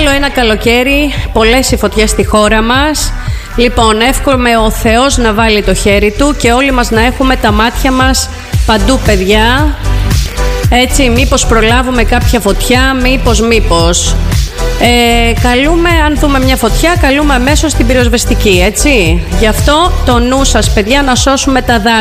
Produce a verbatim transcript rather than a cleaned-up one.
Άλλο ένα καλοκαίρι, πολλές οι φωτιές στη χώρα μας. Λοιπόν, εύχομαι ο Θεός να βάλει το χέρι του και όλοι μας να έχουμε τα μάτια μας παντού, παιδιά. Έτσι, μήπως προλάβουμε κάποια φωτιά, μήπως, μήπως. Ε, καλούμε, αν δούμε μια φωτιά, καλούμε αμέσως την πυροσβεστική, έτσι. Γι' αυτό το νου σας, παιδιά, να σώσουμε τα δάση.